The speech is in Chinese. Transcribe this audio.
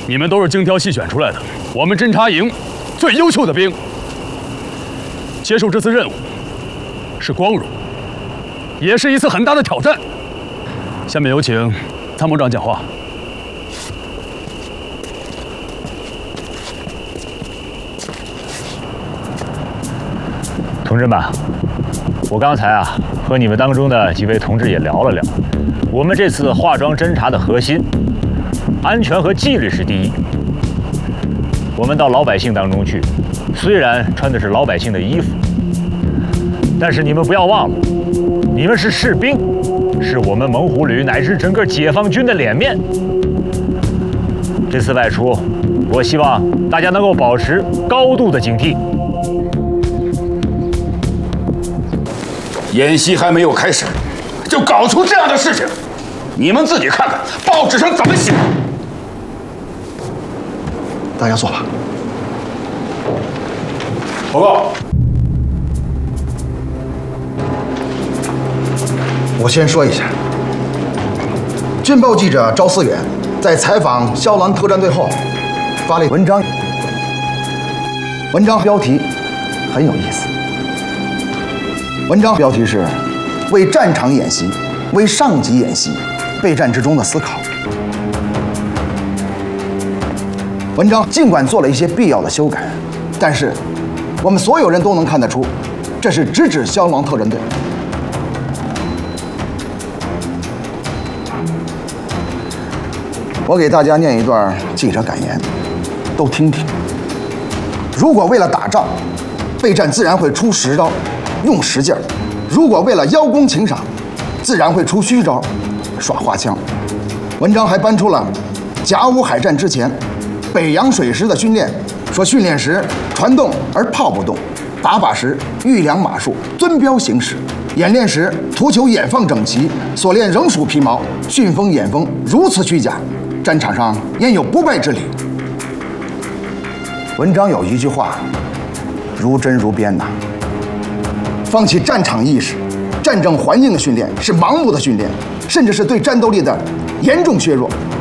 你们都是精挑细选出来的，我们侦察营最优秀的兵。接受这次任务是光荣，也是一次很大的挑战。下面有请参谋长讲话。 同志们，我刚才和你们当中的几位同志也聊了聊，我们这次化妆侦察的核心，安全和纪律是第一。我们到老百姓当中去，虽然穿的是老百姓的衣服，但是你们不要忘了，你们是士兵，是我们猛虎旅乃至整个解放军的脸面。这次外出，我希望大家能够保持高度的警惕。 演习还没有开始，就搞出这样的事情，你们自己看看报纸上怎么写。 大家坐吧。 报告。 我先说一下，军报记者赵思远在采访骁狼特战队后，发了文章。文章标题很有意思。文章标题是“为战场演习，为上级演习，备战之中的思考”。文章尽管做了一些必要的修改，但是我们所有人都能看得出，这是直指骁狼特战队。我给大家念一段记者感言，都听听。如果为了打仗，备战自然会出实招，用实劲儿；如果为了邀功请赏，自然会出虚招，耍花枪。文章还搬出了甲午海战之前北洋水师的训练，说训练时船动而炮不动，打靶时预量码数，遵标行驶；演练时图求眼放整齐，所练仍属皮毛，训风演风如此虚假，战场上焉有不败之理？文章有一句话，如真如编呐。放弃战场意识、战争环境的训练是盲目的训练，甚至是对战斗力的严重削弱。